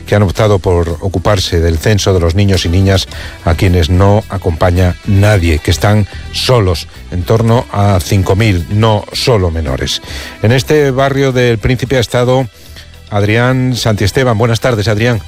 que han optado por ocuparse del censo de los niños y niñas a quienes no acompaña nadie, que están solos, en torno a 5.000, no solo menores. En este barrio del Príncipe ha estado Adrián Santiesteban. Buenas tardes, Adrián.